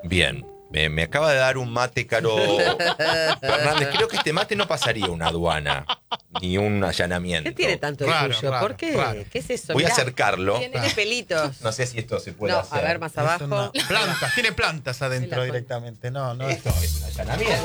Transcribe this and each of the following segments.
Bien. Me acaba de dar un mate, Caro Fernández. Creo que este mate no pasaría una aduana ni un allanamiento. ¿Qué tiene tanto el tuyo? ¿Por qué? Raro. ¿Qué es eso? Voy a Mirá, acercarlo. Tiene pelitos. No sé si esto se puede No, hacer. a ver, más abajo. Plantas, tiene plantas adentro Sí, directamente. No, Esto es un allanamiento.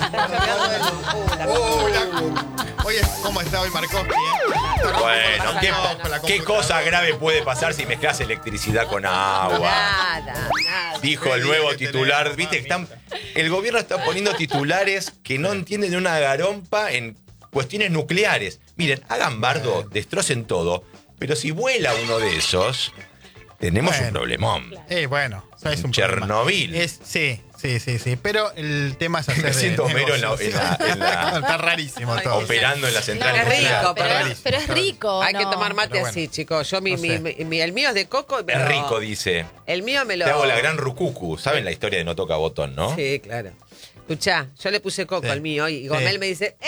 Oye, ¿cómo está hoy Markovsky? Bueno, No, ¿qué cosa grave puede pasar si mezclas electricidad con agua? Nada. Dijo el nuevo titular. Viste, el gobierno está poniendo titulares que no entienden de una garompa en cuestiones nucleares. Miren, hagan bardo, destrocen todo, pero si vuela uno de esos, tenemos un problemón. Bueno, es un Chernobyl. Sí. Pero el tema es hacer. Me siento Homero en negocios. la Está rarísimo todo. operando en la central No, es nuclear. rico, Pero es rico. Hay que ¿no? tomar mate Pero bueno, así, chicos. Yo, no sé. el mío es de coco. Pero Es rico, dice. El mío me lo... Te hago la gran rucucu. ¿Saben la historia de No Toca Botón, no? Sí, claro. Escuchá, yo le puse coco Sí. al mío y Gomel me dice...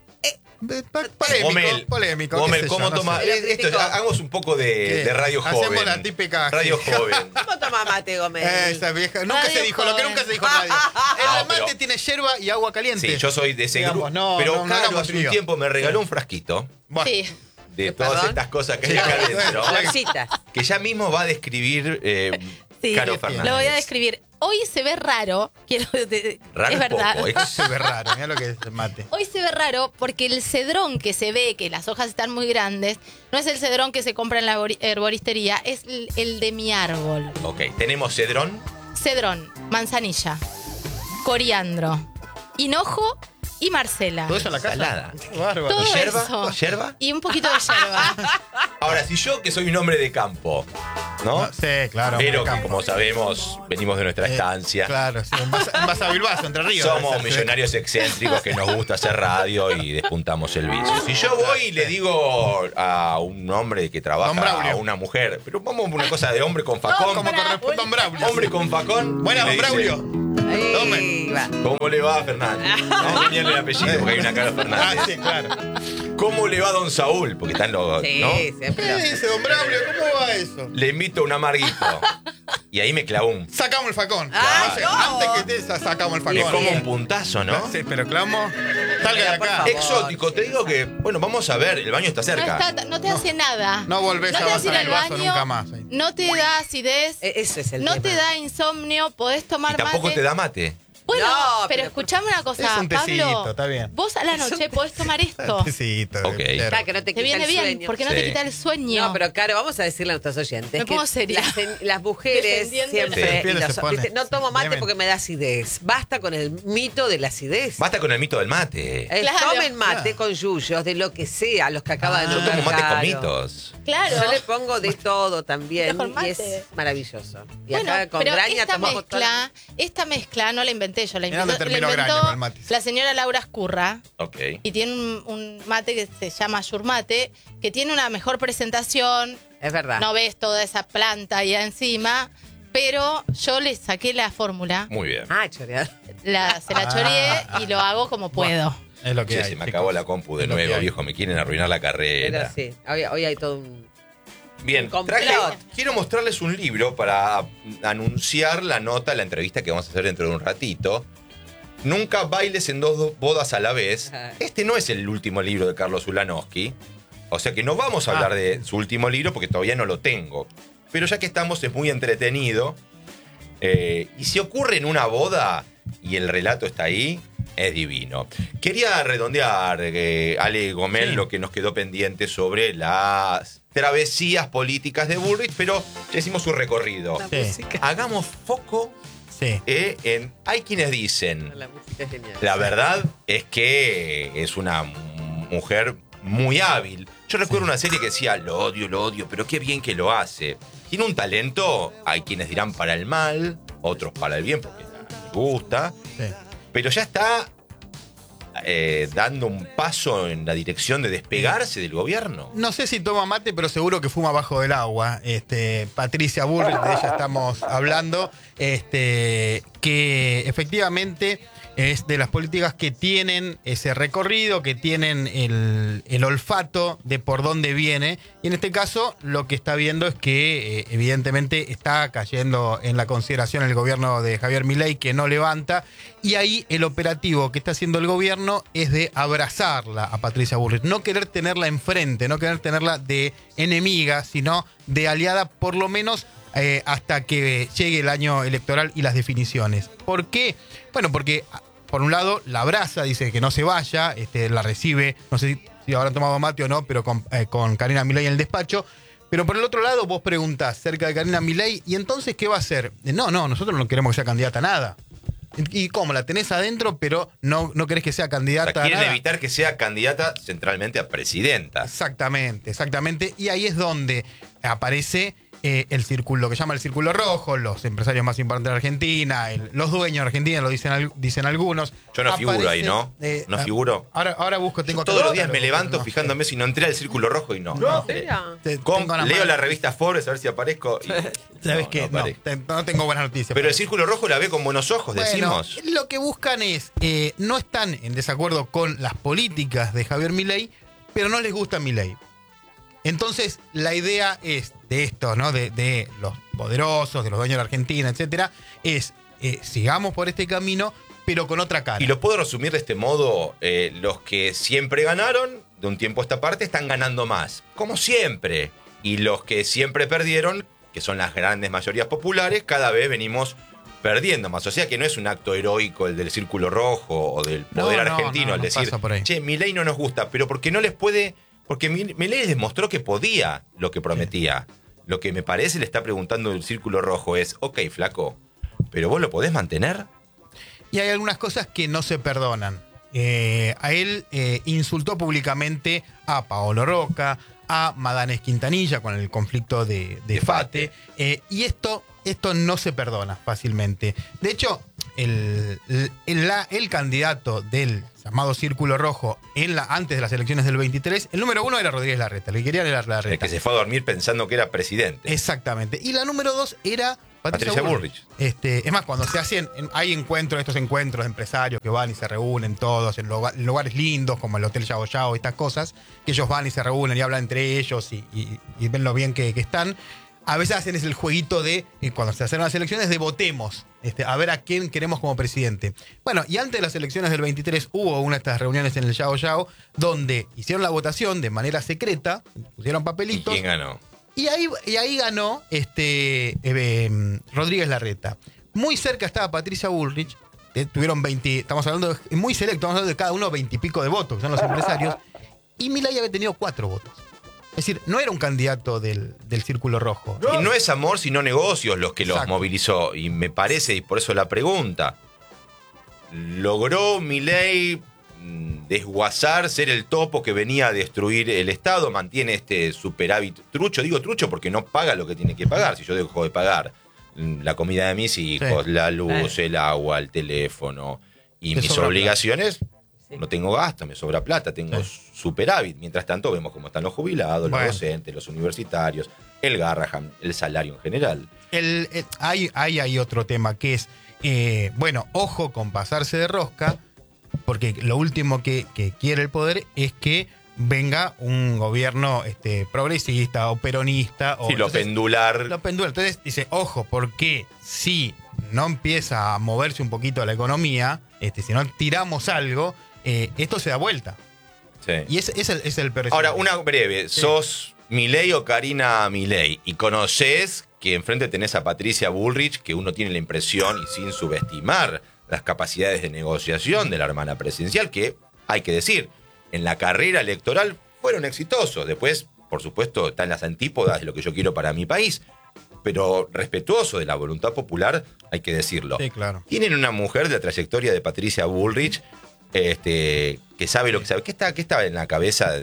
Polémico. Gomel, qué sé ¿cómo yo, no toma? sé. Lo Esto, criticó. hagamos un poco de radio joven. Hacemos la típica. Radio joven. ¿Cómo toma mate, Gomel? Esa vieja. Nunca Radio se dijo, lo que joven. nunca se dijo en radio. El pero- mate tiene yerba y agua caliente. Sí, yo soy de ese Digamos, grupo. no, pero no Caro hagamos hace un lío. tiempo me regaló un frasquito Bueno, Sí. de todas ¿Perdón? estas cosas que hay Sí, acá bueno, adentro. Florcitas. Que ya mismo va a describir Sí, Caro lo Fernández. Lo voy a describir. Hoy se ve raro. Raro es verdad. poco, ¿eh? se ve raro. Mira lo que es el mate. Hoy se ve raro porque el cedrón que se ve, que las hojas están muy grandes, no es el cedrón que se compra en la herboristería, es el de mi árbol. Ok, tenemos cedrón. Cedrón, manzanilla, coriandro, hinojo y marcela. ¿Todo eso en la casa? Salada. Bárbaro. Todo ¿Y yerba? eso. ¿Yerba? Y un poquito de yerba. Ahora, si yo, que soy un hombre de campo, ¿no? Sí, claro. Pero hombre, que, campo. como sabemos, venimos de nuestra estancia. Claro, sí. Vas a Bilbao, Entre Ríos. Somos debe ser. millonarios excéntricos que nos gusta hacer radio y despuntamos el vicio. Si yo voy y le digo a un hombre que Don trabaja, Braulio. a una mujer, pero vamos a una cosa de hombre con facón. Como corresponde Don Braulio. Hombre con facón. Buenas, y Don le dice, Braulio. Ahí va. ¿Cómo le va, Fernández? No tenía el apellido porque hay una cara Fernández. Ah, sí, claro. ¿Cómo le va Don Saúl? Porque están los. Sí, ¿no? siempre ¿Qué dice Don Braulio? ¿Cómo va eso? Le invito un amarguito. Y ahí me clavo un. Sacamos el facón. Ay, No sé, no. Antes que te sacamos el Le facón. como un puntazo, ¿no? Sí, pero clamo. Salga de Por acá. favor. Exótico, te digo que, bueno, vamos a ver, el baño está cerca. No te hace nada. No volvés a te hace basar ir el al vaso baño, nunca más. ahí. No te da acidez. Ese es el No tema. te da insomnio, podés tomar Y tampoco mate. te da mate. Bueno, No, pero pero- escuchame una cosa, Es un tecito, Pablo. está bien. Vos a la noche podés tomar esto. Tecito. Ok. Claro, que no te Te quita viene el bien, sueño. porque no Sí. te quita el sueño. No, pero claro, vamos a decirle a nuestros oyentes. Me que pongo seria. Las mujeres Defendiendo siempre. Sí. y Se pone- ¿viste? No tomo mate Deben. porque me da acidez. Basta con el mito de la acidez. Basta con el mito del mate. Claro. Tomen mate con yuyos, de lo que sea, los que acaban de Yo nombrar. tomo mate con Caro. mitos. Claro. Yo le pongo de todo también Mejor y mate. es maravilloso. Y Bueno, acá con pero graña esta tomamos esta mezcla no la inventé yo, la Mirá dónde inventó, terminó Graña con el mate. la señora Laura Escurra. Ok. Y tiene un mate que se llama Yurmate, que tiene una mejor presentación. Es verdad. No ves toda esa planta ahí encima, pero yo le saqué la fórmula, Muy bien. Ah, chorear. se la choreé y lo hago como puedo. Es lo que Che, hay. se me chicos. acabó la compu de Es lo que nuevo, hay. viejo. Me quieren arruinar la Pero carrera. sí, hoy hay todo un... Bien, Un complot. quiero mostrarles un libro para anunciar la nota, la entrevista que vamos a hacer dentro de un ratito. Nunca bailes en dos bodas a la vez. Ajá. Este no es el último libro de Carlos Ulanowski. O sea que no vamos a hablar de su último libro porque todavía no lo tengo. Pero ya que estamos, es muy entretenido. Y si ocurre en una boda y el relato está ahí, es divino. Quería redondear, Ale Gomel, Sí. lo que nos quedó pendiente sobre las travesías políticas de Bullrich, pero ya hicimos su recorrido. La Sí. música. Hagamos foco Sí. en... Hay quienes dicen, La música es genial. la verdad es que es una mujer muy hábil. Yo recuerdo una serie que decía, lo odio, pero qué bien que lo hace. Tiene un talento, hay quienes dirán para el mal, otros para el bien, porque les gusta, Sí. pero ya está dando un paso en la dirección de despegarse del gobierno. No sé si toma mate, pero seguro que fuma bajo del agua. Patricia Bullrich, de ella estamos hablando, que efectivamente es de las políticas que tienen ese recorrido, que tienen el olfato de por dónde viene. Y en este caso lo que está viendo es que evidentemente está cayendo en la consideración el gobierno de Javier Milei, que no levanta. Y ahí el operativo que está haciendo el gobierno es de abrazarla a Patricia Bullrich. No querer tenerla enfrente, no querer tenerla de enemiga, sino de aliada, por lo menos hasta que llegue el año electoral y las definiciones. ¿Por qué? Bueno, porque por un lado la abraza, dice que no se vaya, la recibe, no sé si habrán tomado mate o no, pero con Karina Milei en el despacho. Pero por el otro lado vos preguntás cerca de Karina Milei, ¿y entonces qué va a hacer? No, nosotros no queremos que sea candidata a nada. ¿Y cómo? La tenés adentro, pero no querés que sea candidata a nada. Quieren evitar que sea candidata centralmente a presidenta. Exactamente. Y ahí es donde aparece el círculo, lo que llama el círculo rojo, los empresarios más importantes de Argentina, los dueños de Argentina, lo dicen algunos. Yo no figuro ahí, ¿no? No figuro. Ahora busco, tengo todos los días me levanto fijándome si no entré al círculo rojo y no. Leo la revista Forbes a ver si aparezco. ¿Sabes qué? No tengo buenas noticias. Pero el círculo rojo la ve con buenos ojos, decimos. Lo que buscan es, no están en desacuerdo con las políticas de Javier Milei, pero no les gusta Milei. Entonces, la idea es de esto, ¿no? De los poderosos, de los dueños de la Argentina, etcétera, es sigamos por este camino, pero con otra cara. Y lo puedo resumir de este modo: los que siempre ganaron, de un tiempo a esta parte, están ganando más, como siempre. Y los que siempre perdieron, que son las grandes mayorías populares, cada vez venimos perdiendo más. O sea que no es un acto heroico el del círculo rojo o del poder argentino, el decir, che, Milei no nos gusta, pero porque no les puede. Porque Milei demostró que podía lo que prometía. Sí. Lo que me parece le está preguntando el círculo rojo es, ok, flaco, ¿pero vos lo podés mantener? Y hay algunas cosas que no se perdonan. A él insultó públicamente a Paolo Roca, a Madanes Quintanilla con el conflicto de FATE. Y esto no se perdona fácilmente. De hecho, el candidato del llamado Círculo Rojo antes de las elecciones del 23, el número 1 era Rodríguez Larreta, el que quería era Larreta. El que se fue a dormir pensando que era presidente. Exactamente. Y la número 2 era Patricia Bullrich. Es más, cuando se hacen, hay estos encuentros de empresarios que van y se reúnen todos en lugares lindos, como el Hotel Yao Yao, estas cosas, que ellos van y se reúnen y hablan entre ellos y ven lo bien que están. A veces hacen el jueguito de, cuando se hacen las elecciones, de votemos, a ver a quién queremos como presidente. Bueno, y antes de las elecciones del 23 hubo una de estas reuniones en el Yao Yao, donde hicieron la votación de manera secreta, pusieron papelitos. ¿Y quién ganó? Y ahí ganó Rodríguez Larreta. Muy cerca estaba Patricia Bullrich, tuvieron 20, estamos hablando de, muy selecto, estamos hablando de cada uno 20 y pico de votos, que son los empresarios, y Milei había tenido 4 votos. Es decir, no era un candidato del Círculo Rojo. Y no es amor, sino negocios los que los movilizó. Y me parece, y por eso la pregunta, ¿logró Milei desguazar, ser el topo que venía a destruir el Estado? ¿Mantiene este superávit trucho? Digo trucho porque no paga lo que tiene que pagar. Si yo dejo de pagar la comida de mis hijos, la luz, el agua, el teléfono y mis obligaciones... No tengo gasto, me sobra plata, tengo superávit. Mientras tanto vemos cómo están los jubilados, los docentes, los universitarios, el Garrahan, el salario en general. Hay otro tema que es, ojo con pasarse de rosca, porque lo último que quiere el poder es que venga un gobierno progresista o peronista. Lo pendular. Lo pendular. Entonces dice, ojo, porque si no empieza a moverse un poquito la economía, si no tiramos algo... esto se da vuelta. Sí. Y es el peor. Ahora, una breve. Sí. ¿Sos Milei o Karina Milei? Y conocés que enfrente tenés a Patricia Bullrich, que uno tiene la impresión, y sin subestimar las capacidades de negociación de la hermana presidencial, que, hay que decir, en la carrera electoral fueron exitosos. Después, por supuesto, están las antípodas de lo que yo quiero para mi país. Pero respetuoso de la voluntad popular, hay que decirlo. Sí, claro. Tienen una mujer de la trayectoria de Patricia Bullrich, que sabe lo que sabe. ¿Qué estaba en la cabeza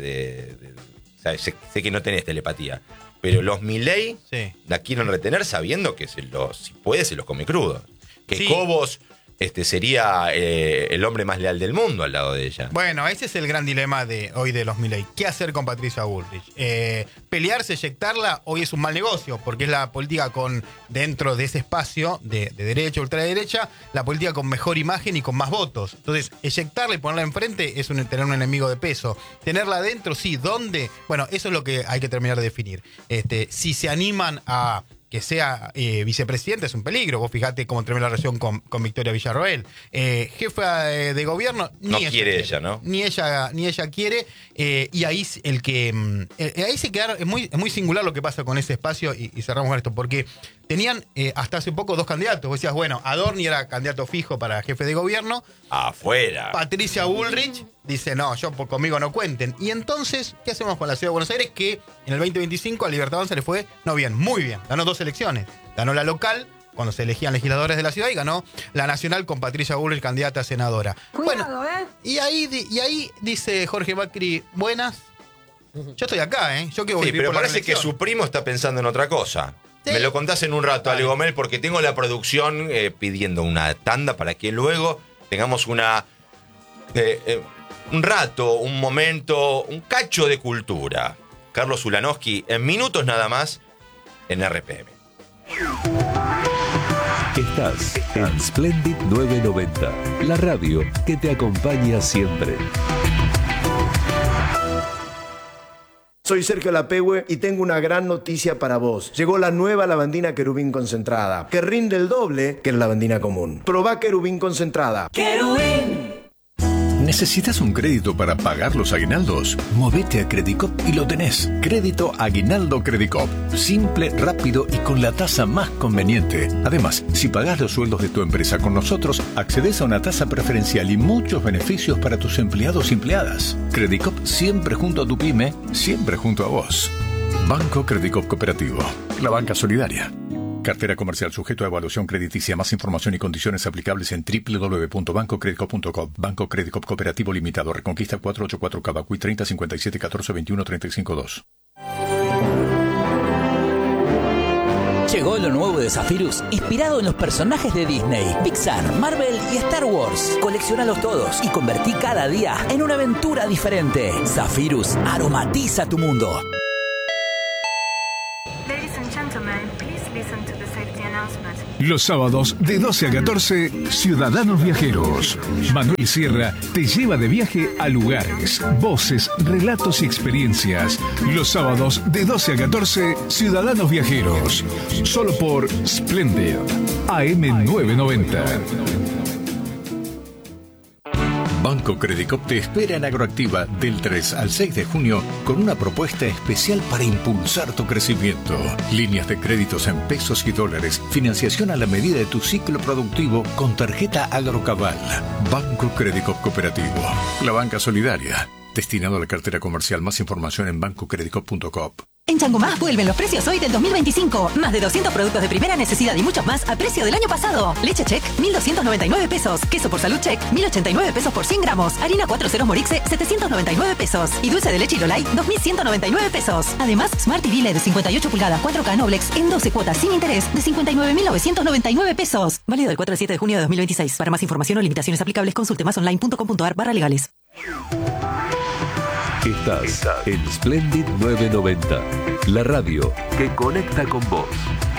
sé que no tenés telepatía, pero los Milei la quieren retener sabiendo que si puede se los come crudos. Que Cobos sería el hombre más leal del mundo al lado de ella. Bueno, ese es el gran dilema de hoy de los Milei. ¿Qué hacer con Patricia Bullrich? Pelearse, eyectarla, hoy es un mal negocio, porque es la política dentro de ese espacio de derecha, ultraderecha, la política con mejor imagen y con más votos. Entonces, eyectarla y ponerla enfrente es tener un enemigo de peso. Tenerla adentro, sí. ¿Dónde? Bueno, eso es lo que hay que terminar de definir. Si se animan a que sea vicepresidente es un peligro. Vos fijate cómo terminó la relación con Victoria Villarroel. Jefa de gobierno, no quiere ella, ¿no? Ni ella quiere. Y ahí ahí se queda, es muy singular lo que pasa con ese espacio, y cerramos con esto, porque tenían hasta hace poco 2 candidatos. Vos decías, bueno, Adorni era candidato fijo para jefe de gobierno. Afuera. Patricia Bullrich dice, no, conmigo no cuenten. Y entonces, ¿qué hacemos con la Ciudad de Buenos Aires? Que en el 2025 a Libertad Avanza le fue, muy bien. Ganó 2 elecciones. Ganó la local, cuando se elegían legisladores de la ciudad, y ganó la nacional con Patricia Bullrich, candidata a senadora. Cuidado, y ahí dice Jorge Macri, buenas. Yo estoy acá, Yo quiero sí, vivir pero por la parece que reelección. su primo está pensando en otra cosa. Sí. Me lo contás en un rato, Ale Gomel, porque tengo la producción pidiendo una tanda para que luego tengamos un rato, un momento, un cacho de cultura. Carlos Ulanowski, en minutos nada más, en RPM. Estás en Splendid 990, la radio que te acompaña siempre. Soy Sergio Lapehue y tengo una gran noticia para vos. Llegó la nueva lavandina Querubín concentrada, que rinde el doble que la lavandina común. Probá Querubín concentrada. ¡Querubín! ¿Necesitas un crédito para pagar los aguinaldos? Movete a Credicop y lo tenés. Crédito Aguinaldo Credicop. Simple, rápido y con la tasa más conveniente. Además, si pagás los sueldos de tu empresa con nosotros, accedes a una tasa preferencial y muchos beneficios para tus empleados y empleadas. Credicop siempre junto a tu pyme, siempre junto a vos. Banco Credicop Cooperativo. La banca solidaria. Cartera comercial sujeto a evaluación crediticia. Más información y condiciones aplicables en www.bancocredicop.com. Banco Credicop Cooperativo Limitado. Reconquista 484 Cavacuy 30 57 14 21 35 2. Llegó lo nuevo de Zephyrus, inspirado en los personajes de Disney, Pixar, Marvel y Star Wars. Colecciónalos todos y convertí cada día en una aventura diferente. Zephyrus aromatiza tu mundo. Los sábados de 12 a 14, Ciudadanos Viajeros. Manuel Sierra te lleva de viaje a lugares, voces, relatos y experiencias. Los sábados de 12 a 14, Ciudadanos Viajeros. Solo por Splendid, AM 990. Banco Credicop te espera en Agroactiva del 3 al 6 de junio con una propuesta especial para impulsar tu crecimiento. Líneas de créditos en pesos y dólares, financiación a la medida de tu ciclo productivo con tarjeta Agrocabal. Banco Credicop Cooperativo, la banca solidaria. Destinado a la cartera comercial. Más información en bancocredicop.com. En Changomá vuelven los precios hoy del 2025. Más de 200 productos de primera necesidad y muchos más a precio del año pasado. Leche Check, 1.299 pesos. Queso por Salud Check, 1.089 pesos por 100 gramos. Harina 4.0 Morixe, 799 pesos. Y dulce de leche Lolay, 2.199 pesos. Además, Smart TV LED de 58 pulgadas 4K Noblex en 12 cuotas sin interés de 59.999 pesos. Válido del 4 al 7 de junio de 2026. Para más información o limitaciones aplicables, consulte masonline.com.ar/legales. Estás en Splendid 990, la radio que conecta con vos.